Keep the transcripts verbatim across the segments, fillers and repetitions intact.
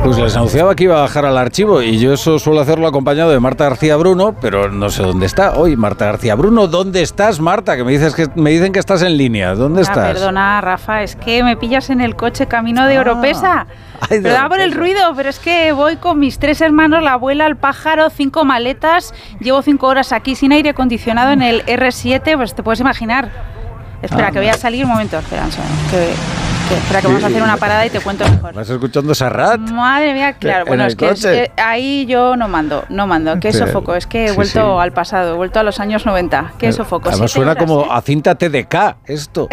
Pues les anunciaba que iba a bajar al archivo y yo eso suelo hacerlo acompañado de Marta García Bruno, pero no sé dónde está hoy Marta García Bruno. ¿Dónde estás, Marta? Que me dices que me dicen que estás en línea. ¿Dónde ah, estás? Perdona, Rafa, es que me pillas en el coche camino de ah. Oropesa. Ay, Perdona por el ruido, pero es que voy con mis tres hermanos, la abuela, el pájaro, cinco maletas. Llevo cinco horas aquí sin aire acondicionado en el erre siete, pues te puedes imaginar. Espera, ah, que voy a salir un momento. Espera, que... Que, espera, que vamos a hacer una parada y te cuento mejor. ¿Vas escuchando Serrat? Madre mía, claro. Bueno, es que, es que ahí yo no mando, no mando. Qué sofoco, es que he sí, vuelto sí. al pasado, he vuelto a los años noventa. Qué sofoco. Además suena horas, como ¿eh? a cinta te de ka, esto.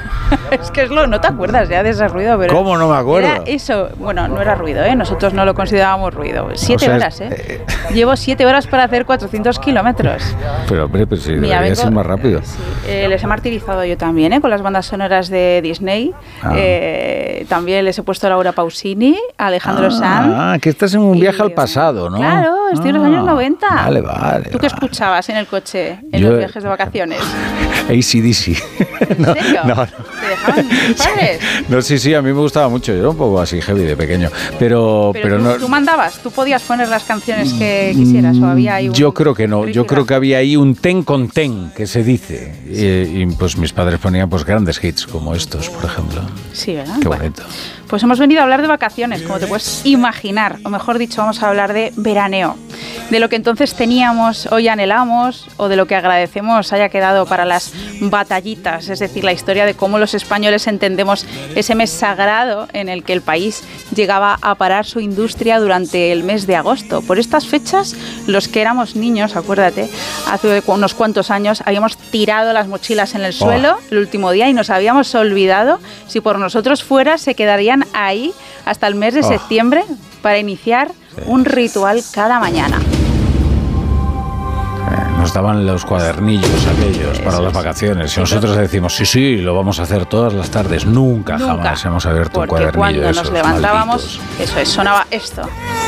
Es que es lo, no te acuerdas ya de ese ruido, pero... ¿Cómo no me acuerdo? Era eso, bueno, no era ruido, ¿eh? Nosotros no lo considerábamos ruido. Siete o sea, horas, ¿eh? eh... Llevo siete horas para hacer cuatrocientos kilómetros. Pero, hombre, pues sí, debería vengo, ser más rápido. Sí, eh, les he martirizado yo también, ¿eh? Con las bandas sonoras de Disney. Ah. Eh, también les he puesto a Laura Pausini, a Alejandro ah, Sanz. Ah, que estás en un viaje y, al pasado, ¿no? Claro, estoy ah, en los años noventa. Vale, vale. ¿Tú qué vale. escuchabas en el coche, en yo, los viajes de vacaciones? A C D C. ¿En no, serio? No, no. ¿Te dejaban tus padres? No, sí, sí, a mí me gustaba mucho. Yo era un poco así heavy de pequeño. Pero, pero, pero tú, no. ¿Tú mandabas? ¿Tú podías poner las canciones que quisieras? ¿O había ahí un yo creo que no. Yo creo que había ahí un ten con ten, que se dice. Y, y pues mis padres ponían pues grandes hits como estos, por ejemplo. Sí, ¿verdad? Qué bueno. bonito. Pues hemos venido a hablar de vacaciones, como te puedes imaginar, o mejor dicho, vamos a hablar de veraneo, de lo que entonces teníamos, hoy anhelamos, o de lo que agradecemos haya quedado para las batallitas, es decir, la historia de cómo los españoles entendemos ese mes sagrado en el que el país llegaba a parar su industria durante el mes de agosto. Por estas fechas, los que éramos niños, acuérdate, hace unos cuantos años habíamos tirado las mochilas en el suelo oh. el último día y nos habíamos olvidado, si por nosotros fuera, se quedarían ahí hasta el mes de oh. septiembre para iniciar sí. un ritual cada mañana. Eh, nos daban los cuadernillos aquellos para Eso las vacaciones. Y nosotros decimos, sí, sí, lo vamos a hacer todas las tardes. Nunca, Nunca jamás hemos abierto un cuadernillo. Porque cuando esos, nos levantábamos, malditos. eso es, sonaba esto.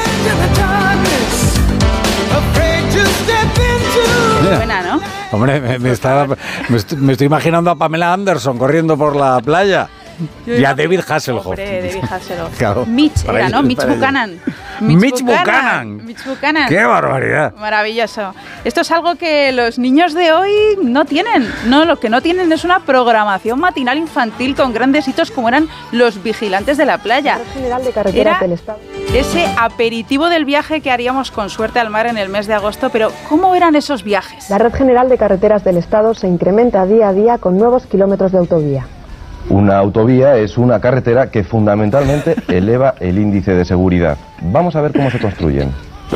Mira, buena, ¿no? Hombre, me, me, está, me, estoy, me estoy imaginando a Pamela Anderson corriendo por la playa. Yo y a David Hasselhoff. Hombre, David Hasselhoff. Claro, Mitch era, ¿no? Mitch Buchanan. Mitch, Mitch Buchanan. Mitch Buchanan. ¡Qué barbaridad! Maravilloso. Esto es algo que los niños de hoy no tienen. No, lo que no tienen es una programación matinal infantil con grandes hitos como eran los vigilantes de la playa. La Red General de Carreteras del Estado. Ese aperitivo del viaje que haríamos con suerte al mar en el mes de agosto, pero ¿cómo eran esos viajes? La Red General de Carreteras del Estado se incrementa día a día con nuevos kilómetros de autovía. Una autovía es una carretera que fundamentalmente eleva el índice de seguridad. Vamos a ver cómo se construyen.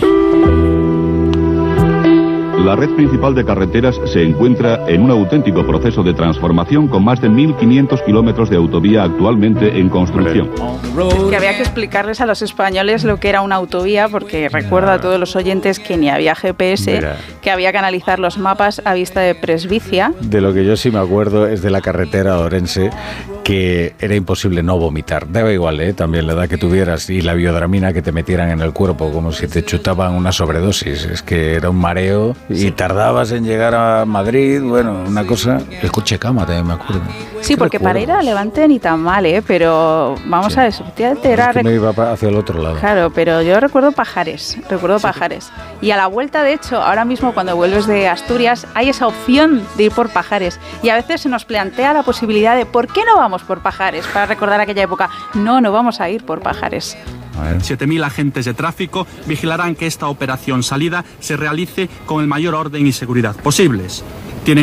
La red principal de carreteras se encuentra en un auténtico proceso de transformación con más de mil quinientos kilómetros de autovía actualmente en construcción. Es que había que explicarles a los españoles lo que era una autovía, porque recuerdo a todos los oyentes que ni había G P S, Mira. que había que analizar los mapas a vista de presbicia. De lo que yo sí me acuerdo es de la carretera de Orense, que era imposible no vomitar. Daba igual, ¿eh? También la edad que tuvieras y la biodramina que te metieran en el cuerpo, como si te chutaban una sobredosis. Es que era un mareo y sí. tardabas en llegar a Madrid, bueno, una cosa... El coche cama también me acuerdo. Sí, porque recuerdo? Para ir a Levante ni tan mal, ¿eh? Pero vamos sí. a ver, efectivamente era... Es que me iba hacia el otro lado. Claro, pero yo recuerdo Pajares, recuerdo sí. Pajares. Y a la vuelta, de hecho, ahora mismo cuando vuelves de Asturias, hay esa opción de ir por Pajares. Y a veces se nos plantea la posibilidad de ¿por qué no vamos por Pajares? Para recordar aquella época. No, no vamos a ir por Pajares. siete mil agentes de tráfico vigilarán que esta operación salida se realice con el mayor orden y seguridad posibles.